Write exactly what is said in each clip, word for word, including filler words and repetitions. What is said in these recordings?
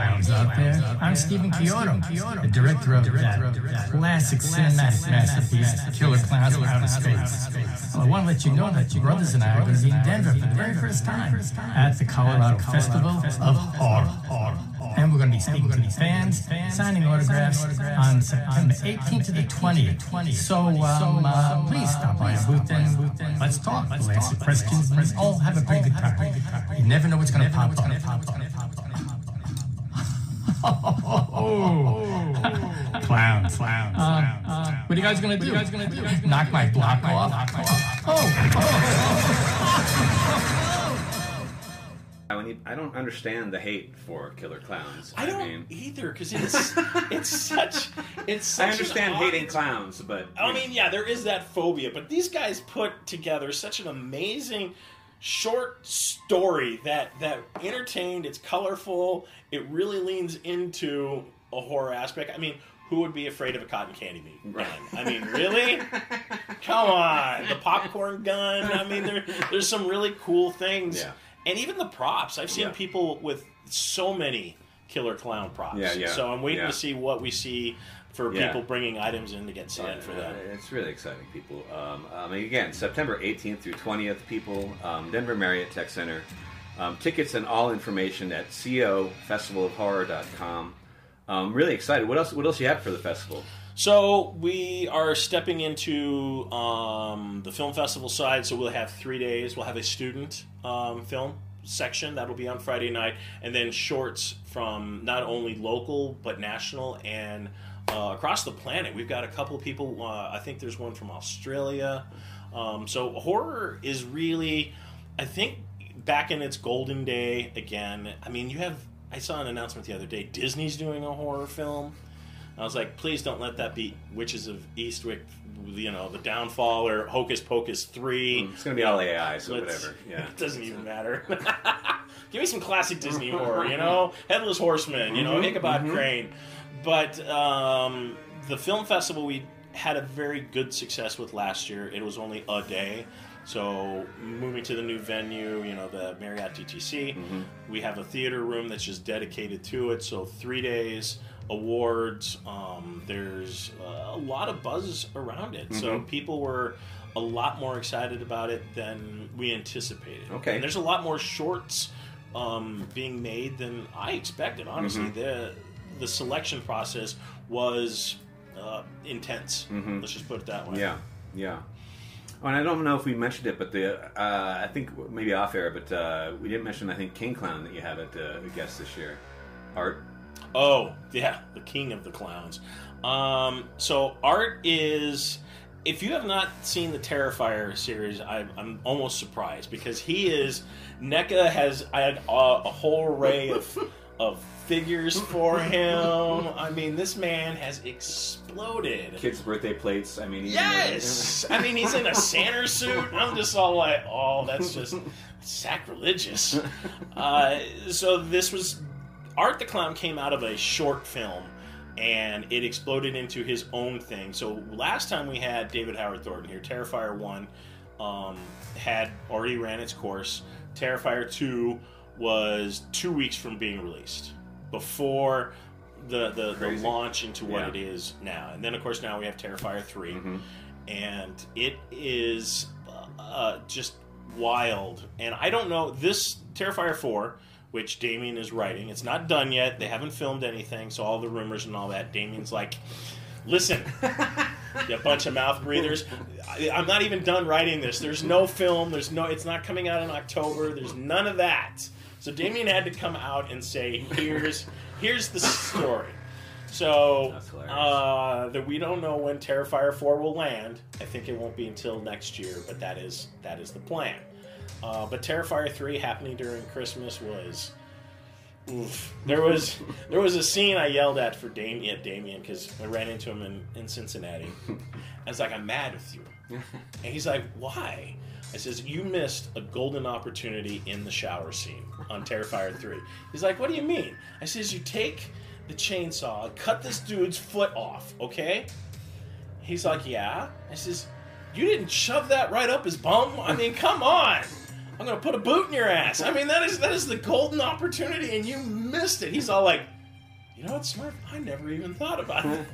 clowns out there. I'm Stephen Chiodo, the director of that classic cinematic masterpiece, Killer Clowns from Outer Space. Well, I want to let you know that your brothers and I are going to be in Denver for the very first time at the Colorado Festival of Horror. And we're going to be speaking to the fans, signing autographs on September eighteenth to the twentieth. So, um, uh, please stop by our booth and let's talk. We'll answer questions and let's all have a pretty good time. You never know what's going to pop up. Oh, clowns, clowns. Um, uh, what are you guys going to do? What are you guys going to do? Knock my block off? Oh, oh. I don't understand the hate for Killer Clowns. I don't I mean, either, because it's it's such it's. Such I understand odd, hating clowns, but I mean, yeah, there is that phobia. But these guys put together such an amazing short story that that entertained. It's colorful. It really leans into a horror aspect. I mean, who would be afraid of a cotton candy gun? Right. I mean, really? Come on, the popcorn gun. I mean, there there's some really cool things. Yeah. And even the props. I've seen yeah. people with so many Killer Clown props. Yeah, yeah. So I'm waiting yeah. to see what we see for yeah. people bringing items in to get signed uh, for that. It's really exciting, people. Um, um, again, September eighteenth through twentieth, people. Um, Denver Marriott Tech Center. Um, tickets and all information at co festival of horror dot com. Um, really excited. What else? What else you have for the festival? So we are stepping into um, the film festival side. So we'll have three days. We'll have a student um, film section that'll be on Friday night, and then shorts from not only local but national and uh, across the planet. We've got a couple of people. Uh, I think there's one from Australia. Um, so horror is really, I think, back in its golden day again. I mean, you have. I saw an announcement the other day. Disney's doing a horror film. I was like, please don't let that be Witches of Eastwick, you know, The Downfall or Hocus Pocus three. It's going to be all A I, so Let's, whatever. Yeah, it doesn't even matter. Give me some classic Disney horror, you know? Headless Horseman, you know, mm-hmm, Ichabod mm-hmm. Crane. But um, the film festival we had a very good success with last year. It was only a day. So moving to the new venue, you know, the Marriott D T C, mm-hmm. we have a theater room that's just dedicated to it. So three days, awards, um, there's a lot of buzz around it. Mm-hmm. So people were a lot more excited about it than we anticipated. Okay. And there's a lot more shorts um, being made than I expected, honestly. Mm-hmm. The the selection process was uh, intense. Mm-hmm. Let's just put it that way. Yeah, yeah. Oh, and I don't know if we mentioned it, but the uh, I think maybe off air, but uh, we didn't mention, I think, King Clown that you have at uh, a guest this year. Art? Oh, yeah, the king of the clowns. Um, so Art is, if you have not seen the Terrifier series, I, I'm almost surprised because he is, NECA has I had a, a whole array of of figures for him. I mean, this man has exploded. Kids' birthday plates. I mean, yes. I mean, he's in a Santa suit. I'm just all like, oh, that's just sacrilegious. Uh, so this was Art the Clown came out of a short film, and it exploded into his own thing. So last time we had David Howard Thornton here, Terrifier one um, had already ran its course. Terrifier two was two weeks from being released before the the, the launch into what yeah. it is now. And then, of course, now we have Terrifier three, mm-hmm. and it is uh, just wild. And I don't know, this Terrifier four, which Damien is writing, it's not done yet. They haven't filmed anything, so all the rumors and all that, Damien's like, listen, you bunch of mouth breathers, I, I'm not even done writing this. There's no film. There's no. It's not coming out in October. There's none of that. So Damien had to come out and say, here's here's the story. So uh, that we don't know when Terrifier four will land. I think it won't be until next year, but that is that is the plan. Uh, but Terrifier three happening during Christmas was, oof. There was there was a scene I yelled at for Damien, Damien, because I ran into him in, in Cincinnati. I was like, I'm mad with you. And he's like, why? I says, you missed a golden opportunity in the shower scene on Terrifier three. He's like, what do you mean? I says, you take the chainsaw, cut this dude's foot off, okay? He's like, yeah. I says, you didn't shove that right up his bum? I mean, come on. I'm gonna put a boot in your ass. I mean, that is that is the golden opportunity, and you missed it. He's all like, you know what, Smurf? I never even thought about it.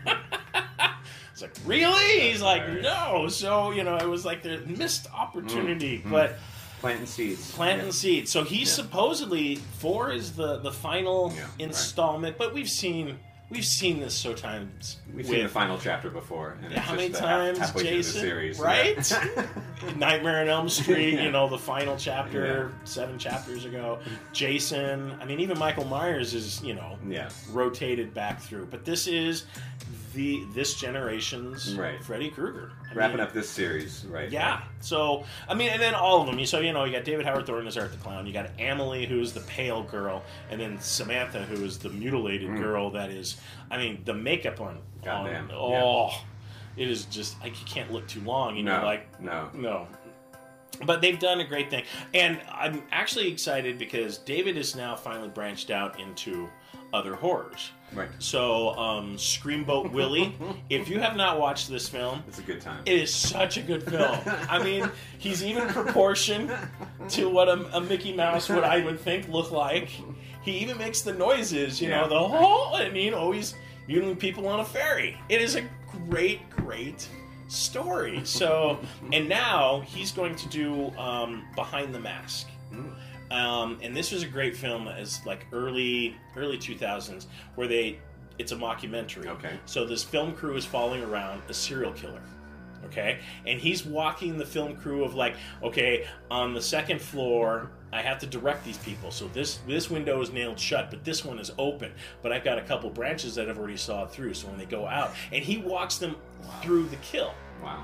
It's like, really? He's like, no. So, you know, it was like the missed opportunity, mm-hmm. but planting seeds. Planting yeah. seeds. So he's yeah. supposedly four is the the final yeah, installment, right. but we've seen. We've seen this so times. We've with, seen the final chapter before. And yeah, it's how just many times, half, Jason? The series, right? Yeah. Nightmare on Elm Street. yeah. You know, the final chapter, yeah. seven chapters ago. Jason. I mean, even Michael Myers is, you know, yeah. rotated back through. But this is the this generation's right. Freddy Krueger. I Wrapping mean, up this series, right? Yeah. Right. So, I mean, and then all of them. So, you know, you got David Howard Thornton as Art the Clown. You got Amelie, who's the pale girl. And then Samantha, who is the mutilated mm. girl that is, I mean, the makeup on, on oh, yeah. it is just, like, you can't look too long. You no, know, like, no. No. But they've done a great thing. And I'm actually excited because David is now finally branched out into other horrors. Right. So, um, Screamboat Willie, if you have not watched this film, it's a good time. It is such a good film. I mean, he's even proportioned to what a, a Mickey Mouse would I would think look like. He even makes the noises, you yeah. know, the whole, I mean, always muting people on a ferry. It is a great, great story. So, and now he's going to do um, Behind the Mask. Mm. Um, and this was a great film as like early early two thousands where they it's a mockumentary. Okay. So this film crew is following around a serial killer. Okay? And he's walking the film crew of like, okay, on the second floor I have to direct these people. So this this window is nailed shut, but this one is open. But I've got a couple branches that I've already sawed through. So when they go out, and he walks them wow. through the kill. Wow.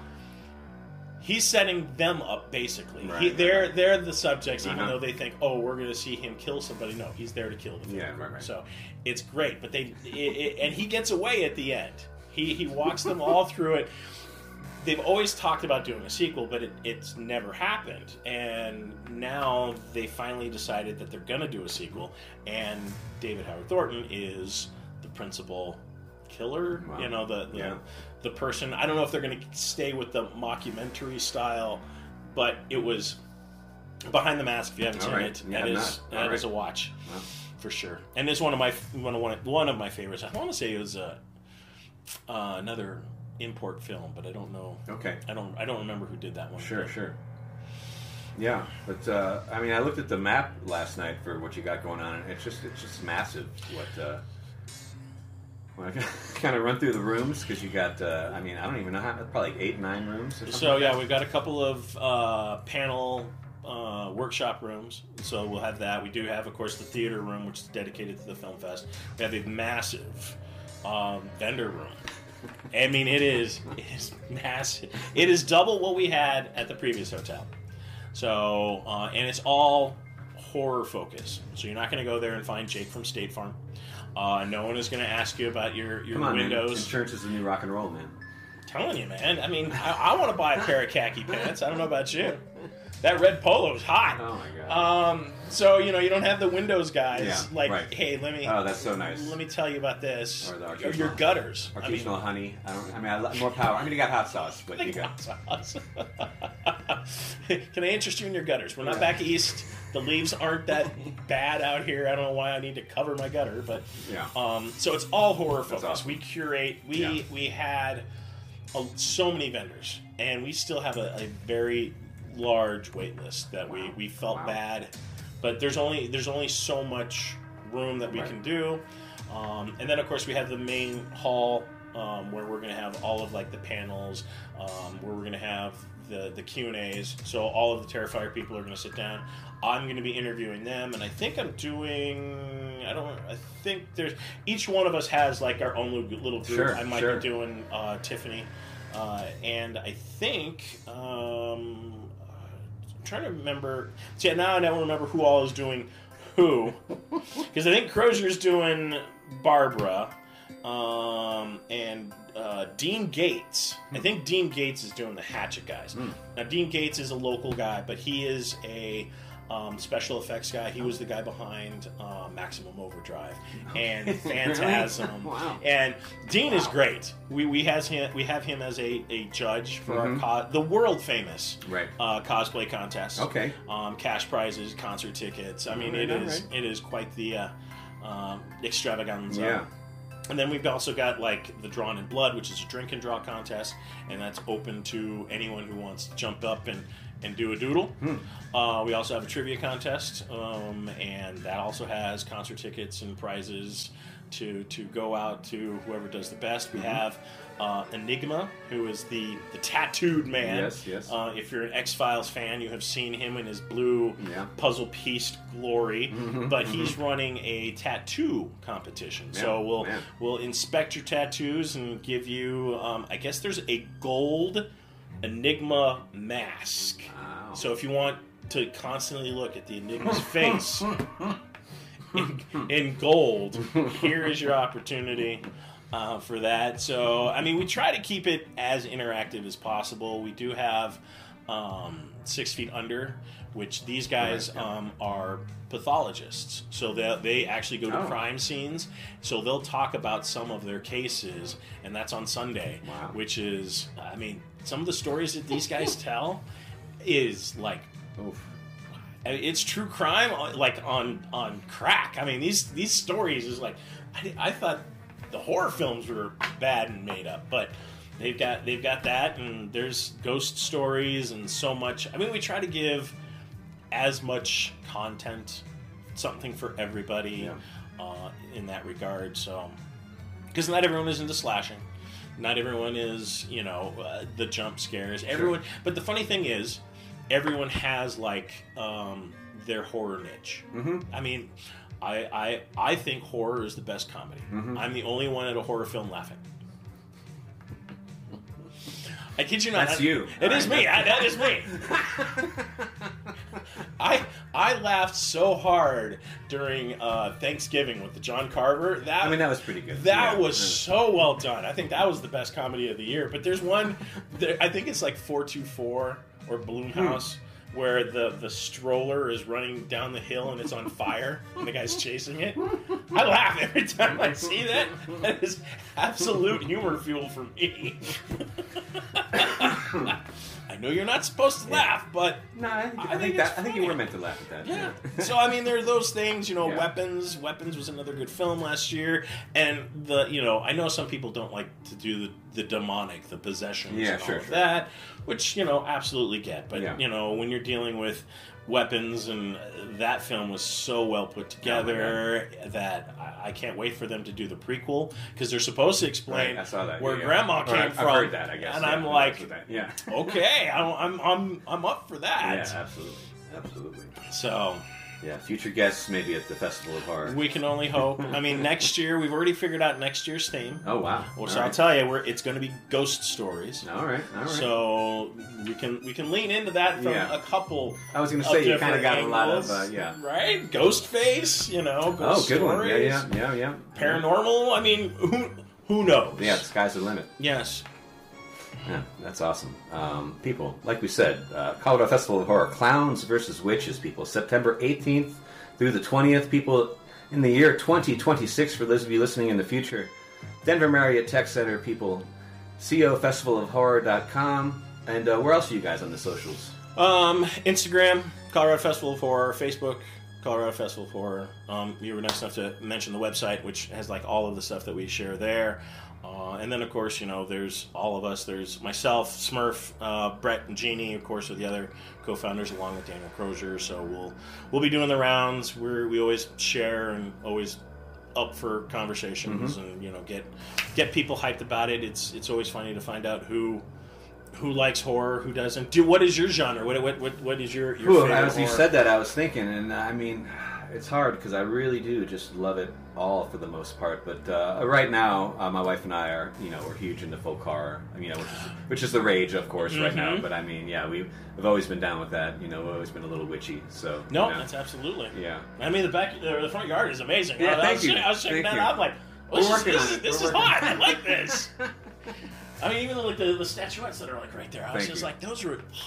He's setting them up, basically. Right, he, they're right. they're the subjects, even uh-huh. though they think, oh, we're going to see him kill somebody. No, he's there to kill the film. Yeah, right, right. So it's great, but they it, it, and he gets away at the end. He he walks them all through it. They've always talked about doing a sequel, but it, it's never happened. And now they finally decided that they're going to do a sequel, and David Howard Thornton is the principal killer. Wow. You know, the the, yeah. the person. I don't know if they're going to stay with the mockumentary style, but it was Behind the Mask. If you haven't All seen right. it, yeah, that I'm is that right. is a watch wow. for sure. And it's one of my one of one of, one of my favorites. I want to say it was uh, uh, another import film, but I don't know. Okay. I don't. I don't remember who did that one. Sure, but. sure. Yeah, but uh, I mean, I looked at the map last night for what you got going on, and it's just it's just massive. What. Uh, Well, I kind of run through the rooms because you got, uh, I mean, I don't even know how, probably like eight, nine rooms. Or so, like yeah, that. we've got a couple of uh, panel uh, workshop rooms. So we'll have that. We do have, of course, the theater room, which is dedicated to the film fest. We have a massive um, vendor room. I mean, it is, it is massive. It is double what we had at the previous hotel. So, uh, and it's all horror focused. So you're not going to go there and find Jake from State Farm. Uh, no one is going to ask you about your, your Come on, windows. Man. Insurance is the new rock and roll, man. I'm telling you, man. I mean, I, I want to buy a pair of khaki pants. I don't know about you. That red polo is hot. Oh, my God. Um, so, you know, you don't have the windows guys. Yeah, like, right. hey, let me... Oh, that's so nice. Let me tell you about this. Or the Or your gutters. Artisanal I mean, honey. I don't. I mean, I love more power. I mean, you got hot sauce, but you got... Hot sauce. Can I interest you in your gutters? We're not Yeah. back east. The leaves aren't that bad out here. I don't know why I need to cover my gutter, but Yeah. Um, so it's all horror focused. awesome. We curate. We Yeah. we had a, so many vendors, and we still have a, a very large wait list that we, we felt Wow. bad, but there's only there's only so much room that we Right. can do, um, and then of course we have the main hall um, where we're going to have all of like the panels, um, where we're going to have the the Q and A's. So all of the Terrifier people are going to sit down. I'm going to be interviewing them, and I think I'm doing. I don't. I think there's each one of us has like our own little, little group. Sure, I might sure. be doing uh, Tiffany, uh, and I think um, I'm trying to remember. See, now I don't remember who all is doing who, because I think Crozier's doing Barbara, um, and uh, Dean Gates. I think Dean Gates is doing the Hatchet guys. Mm. Now, Dean Gates is a local guy, but he is a um, special effects guy. He was the guy behind uh, Maximum Overdrive and Phantasm. Wow. And Dean Wow. is great. We we has him we have him as a, a judge for Mhm. our co- the world famous Right. uh, cosplay contest. Okay. Um, cash prizes, concert tickets. I mean, Alright, it is alright. it is quite the uh, um, extravaganza. Yeah. And then we've also got like the Drawn in Blood, which is a drink and draw contest, and that's open to anyone who wants to jump up and, and do a doodle. Hmm. Uh, we also have a trivia contest, um, and that also has concert tickets and prizes to to go out to whoever does the best. We Mm-hmm. have uh, Enigma, who is the, the tattooed man. Yes, yes. Uh, if you're an X-Files fan, you have seen him in his blue Yeah. puzzle pieced glory, Mhm, but he's running a tattoo competition. So Yeah, we'll man. we'll inspect your tattoos and give you. Um, I guess there's a gold Enigma mask. Wow. So if you want to constantly look at the Enigma's face in, in gold, here is your opportunity. Uh, for that. So, I mean, we try to keep it as interactive as possible. We do have um, Six Feet Under, which these guys Right, yeah. um, are pathologists. So they, they actually go to Oh. crime scenes. So they'll talk about some of their cases, and that's on Sunday, Wow. which is, I mean, some of the stories that these guys tell is like, Oof. I mean, it's true crime, like on on crack. I mean, these these stories is like, I, I thought the horror films were bad and made up, but they've got they've got that, and there's ghost stories and so much. I mean, we try to give as much content, something for everybody, Yeah. uh, in that regard. So, because not everyone is into slashing, not everyone is, you know, uh, the jump scares. Everyone, but the funny thing is, everyone has like um, their horror niche. Mm-hmm. I mean, I, I I think horror is the best comedy. Mhm. I'm the only one at a horror film laughing. I kid you not. That's I- you. It is Alright. me. I, that is me. I I laughed so hard during uh, Thanksgiving with the John Carver. That I mean, that was pretty good. that Yeah. was so well done. I think that was the best comedy of the year. But there's one, there, I think it's like four two four or Balloon House, where the, the stroller is running down the hill and it's on fire and the guy's chasing it. I laugh every time I see that. That is absolute humor fuel for me. I know you're not supposed to laugh, but No, I think, I I think think, it's that, I think you funny. were meant to laugh at that. yeah. So I mean, there are those things, you know. Yeah. Weapons. Weapons was another good film last year, and the you know I know some people don't like to do the, the demonic, the possessions, Yeah, and sure, all of sure. that, which you know absolutely get. But Yeah. you know when you're dealing with weapons, and uh, that film was so well put together that I, I can't wait for them to do the prequel, because they're supposed to explain Right, I saw that. where yeah, yeah. Grandma Or came I've, from. I've heard that, I guess. and yeah, I'm I've like, heard that. Yeah. okay, I'm I'm I'm I'm up for that. Yeah, absolutely. Absolutely. So. Yeah, future guests maybe at the Festival of Horror. We can only hope. I mean, next year we've already figured out next year's theme. Oh, wow. Well, All so I'll right. tell you, we're, it's going to be ghost stories. All right, all right. So we can we can lean into that from Yeah. a couple. I was going to of say, you kind of different got a lot of, angles, uh, yeah. right? Ghost face, you know, Oh, ghost good one. stories, Yeah, yeah, yeah, yeah. paranormal. I mean, who who knows? Yeah, the sky's the limit. Yes. Yeah, that's awesome. Um, people, like we said, uh, Colorado Festival of Horror, Clowns versus Witches, people. September eighteenth through the twentieth, people, in the year twenty twenty-six, for those of you listening in the future. Denver Marriott Tech Center, people. C O festival of horror dot com. And uh, where else are you guys on the socials? Um, Instagram, Colorado Festival of Horror. Facebook, Colorado Festival of Horror. Um, you were nice enough to mention the website, which has like all of the stuff that we share there. Uh, and then, of course, you know, there's all of us. There's myself, Smurf, uh, Brett, and Jeannie, of course, are the other co-founders, along with Daniel Crozier. So we'll we'll be doing the rounds. We're we always share and always up for conversations, and you know, get get people hyped about it. It's it's always funny to find out who who likes horror, who doesn't. Do what is your genre? What what what, what is your your Ooh, favorite as you horror? said that, I was thinking, and I mean, it's hard because I really do just love it all for the most part. But uh, right now, uh, my wife and I are, you know, we're huge into folk horror. You know, which is, which is the rage, of course, right now. Mhm. But I mean, yeah, we we've always been down with that. You know, we've always been a little witchy. So No, you know, that's absolutely. yeah. I mean, the back, uh, the front yard is amazing. Yeah, I, I thank was, you. checking- I was checking Thank that you. out. I'm like, We're this, is, working this, on is, it. this We're is working hot. on I it. like this. I mean, even like the, the statuettes that are like right there. I was Thank just you. like, those are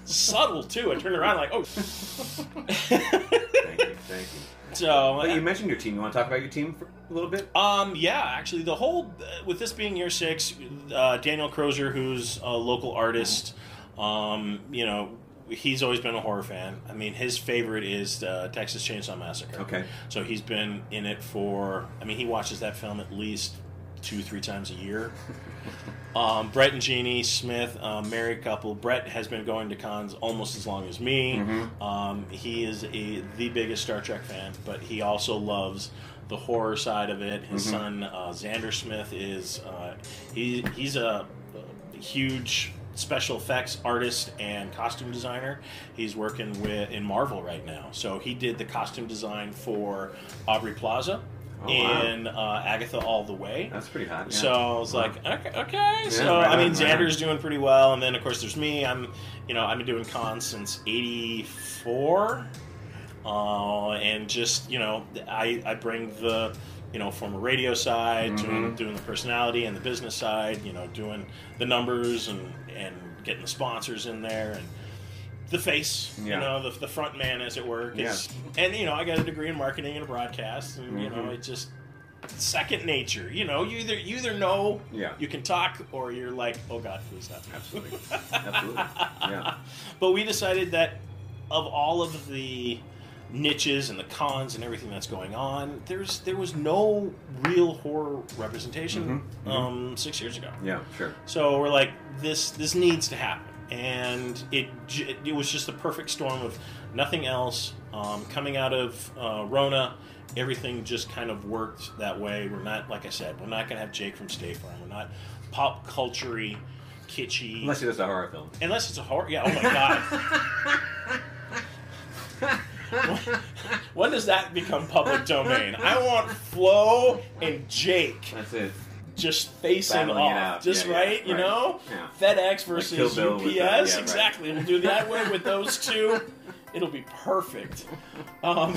subtle too. I turned around like, oh. Thank you, thank you. So, but you mentioned your team. You want to talk about your team for a little bit? Um, yeah, actually, the whole with this being year six, uh, Daniel Crozier, who's a local artist, um, you know, he's always been a horror fan. I mean, his favorite is uh, Texas Chainsaw Massacre. Okay. So he's been in it for. I mean, he watches that film at least two, three times a year. Um, Brett and Jeannie Smith, uh, married couple. Brett has been going to cons almost as long as me. Mm-hmm. Um, he is a, the biggest Star Trek fan, but he also loves the horror side of it. His mm-hmm. son uh, Xander Smith is uh, he he's a, a huge special effects artist and costume designer. He's working with in Marvel right now, so he did the costume design for Aubrey Plaza. Oh, and wow. uh, Agatha All the Way. That's pretty hot. Yeah. So I was wow. like, okay. okay. Yeah, so right I mean, on, right Xander's on. doing pretty well, and then of course there's me. I'm, you know, I've been doing cons since eighty-four, uh, and just you know, I I bring the you know former radio side, Mm-hmm. doing doing the personality and the business side, you know, doing the numbers and and getting the sponsors in there and. The face, Yeah. you know, the, the front man, as it were. 'Cause- And, you know, I got a degree in marketing and broadcast, and, you know, Mhm. it just, second nature. You know, you either you either know Yeah. you can talk, or you're like, oh, God, please not. Absolutely. Absolutely. Yeah. But we decided that of all of the niches and the cons and everything that's going on, there's there was no real horror representation Mhm. Mhm. um, six years ago. Yeah, sure. So we're like, this this needs to happen, and it j- it was just the perfect storm of nothing else um, coming out of uh, Rona. Everything just kind of worked that way. We're not, like I said, we're not going to have Jake from State Farm. We're not pop culture-y, kitschy. Unless it is a horror film. Unless it's a horror. Yeah. Oh my God. When does that become public domain? I want Flo and Jake. That's it. Just facing Battling it off, out. just Yeah, yeah, right, you right. know? Yeah. FedEx versus Kill Bill with U P that, S, yeah, right. exactly. We'll do it that way with those two. It'll be perfect. Um,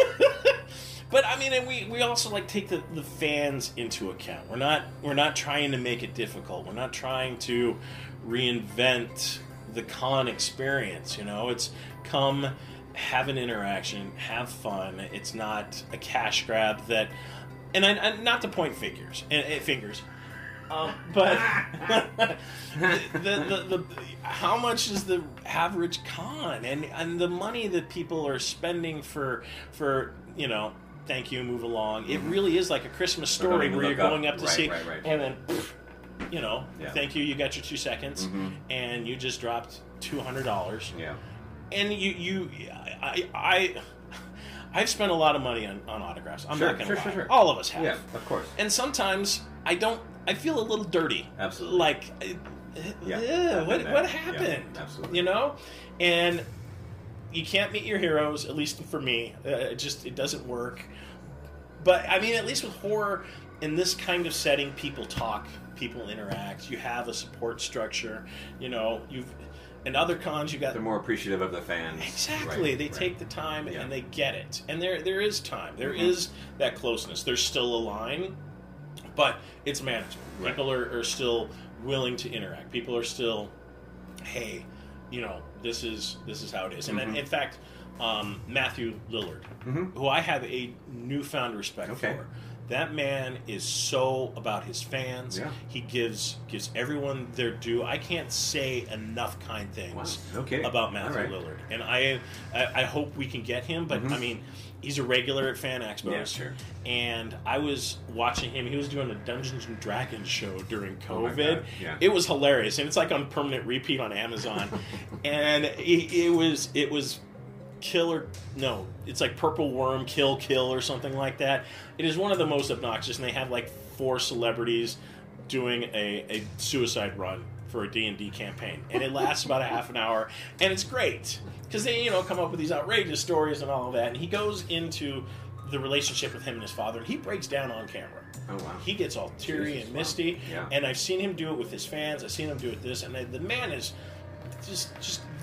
but I mean, and we, we also like take the, the fans into account. We're not we're not trying to make it difficult. We're not trying to reinvent the con experience. You know, it's come, have an interaction, have fun. It's not a cash grab that. And, I, and not to point figures, and, and fingers, um, but the, the, the, the how much is the average con, and and the money that people are spending for for you know, thank you, move along. It really is like a Christmas story They're where you're gonna going look up to up. see, Right, right, right. and then poof, you know, Yeah. thank you, you got your two seconds, Mhm. and you just dropped two hundred dollars, Yeah. and you you I. I I've spent a lot of money on, on autographs. I'm Sure, not going to sure, lie. sure, sure. All of us have. Yeah, of course. And sometimes I don't. I feel a little dirty. Absolutely. Like, Yeah. yeah, I've what been what there. happened? Yeah, absolutely. You know, and you can't meet your heroes. At least for me, uh, it just it doesn't work. But I mean, at least with horror in this kind of setting, people talk, people interact. You have a support structure. You know, you've. In other cons, you got They're more appreciative of the fans. exactly. Right, they right. take the time Yeah. and they get it, and there there is time. There Mhm. is that closeness. There's still a line, but it's manageable. Right. People are, are still willing to interact. People are still, hey, you know, this is this is how it is. And Mhm. in fact, um, Matthew Lillard, Mhm. who I have a newfound respect Okay. for. That man is so about his fans. Yeah. He gives gives everyone their due. I can't say enough kind things Wow. No kidding. about Matthew All right. Lillard, and I, I I hope we can get him. But Mhm. I mean, he's a regular at Fan Expos. Yeah, sure. And I was watching him. He was doing a Dungeons and Dragons show during Oh my COVID. God, yeah. It was hilarious, and it's like on permanent repeat on Amazon. and it, it was it was killer. No, it's like Purple Worm Kill Kill or something like that. It is one of the most obnoxious, and they have like four celebrities doing a, a suicide run for a D and D campaign, and it lasts about a half an hour, and it's great because they you know come up with these outrageous stories and all of that, and he goes into the relationship with him and his father, and he breaks down on camera. Oh, wow. He gets all teary Jesus, and wow. misty, Yeah. and I've seen him do it with his fans. I've seen him do it this, and the, the man is just just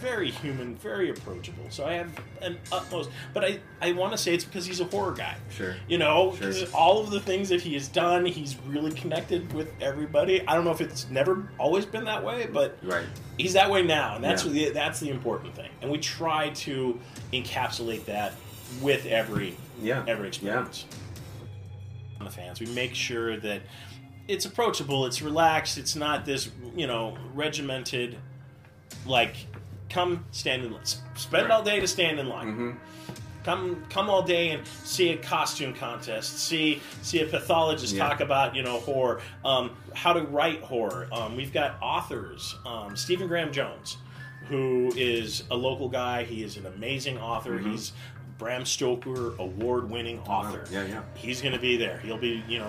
very human, very approachable. So I have an utmost, but I, I want to say it's because he's a horror guy. Sure. You know, Sure. all of the things that he has done, he's really connected with everybody. I don't know if it's never always been that way, but Right. he's that way now, and that's Yeah. the, that's the important thing. And we try to encapsulate that with every Yeah. every experience. On the fans, we make sure that it's approachable, it's relaxed, it's not this, you know, regimented, like, come stand in line, spend Right. all day to stand in line. Mm-hmm. Come, come all day and see a costume contest. See, see a pathologist Yeah. talk about, you know, horror. Um, how to write horror. Um, we've got authors. Um, Stephen Graham Jones, who is a local guy. He is an amazing author. Mm-hmm. He's Bram Stoker award-winning author. Yeah, yeah. He's going to be there. He'll be, you know,